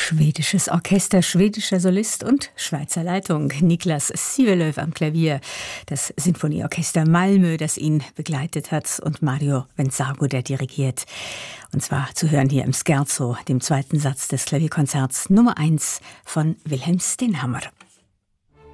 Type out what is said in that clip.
Schwedisches Orchester, schwedischer Solist und Schweizer Leitung. Niklas Sivelöv am Klavier, das Sinfonieorchester Malmö, das ihn begleitet hat, und Mario Venzago, der dirigiert. Und zwar zu hören hier im Scherzo, dem zweiten Satz des Klavierkonzerts Nummer 1 von Wilhelm Stenhammar.